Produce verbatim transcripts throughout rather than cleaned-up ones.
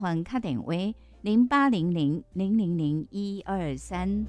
欢打电话零八零零零零零一二三。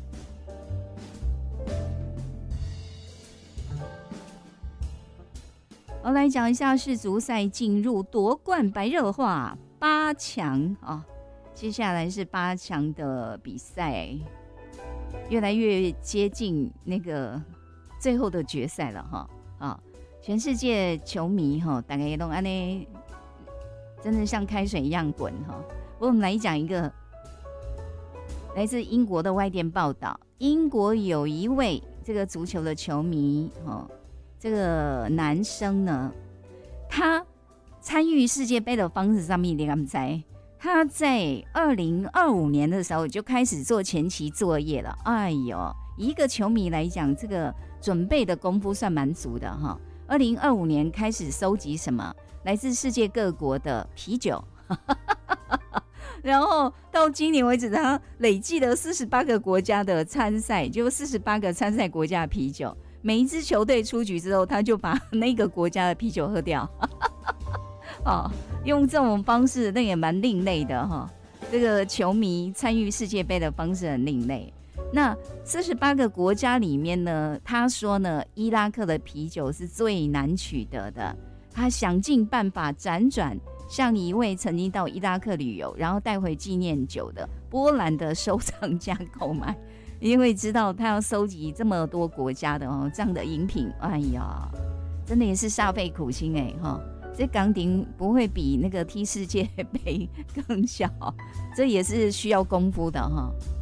我来讲一下世足赛进入夺冠白热化八强啊，接下来是八强的比赛，越来越接近那个最后的决赛了哈啊！全世界球迷哈，大家都安呢，真的像开水一样滚哈。不过我们来讲一个来自英国的外电报道，英国有一位这个足球的球迷哈。这个男生呢，他参与世界杯的方式上面，你敢猜？他在二零二五年的时候就开始做前期作业了。哎呦，一个球迷来讲，这个准备的功夫算蛮足的哈。二零二五年开始收集什么来自世界各国的啤酒，然后到今年为止，他累计了四十八个国家的参赛，就四十八个参赛国家的啤酒。每一支球队出局之后，他就把那个国家的啤酒喝掉。哦，用这种方式，那也蛮另类的哈。这个球迷参与世界杯的方式很另类。那四十八个国家里面呢，他说呢，伊拉克的啤酒是最难取得的。他想尽办法辗转向一位曾经到伊拉克旅游，然后带回纪念酒的波兰的收藏家购买。因为知道他要收集这么多国家的哦这样的饮品，哎呀，真的也是煞费苦心哎哈！这钢鼎不会比那个踢世界杯更小，这也是需要功夫的哈。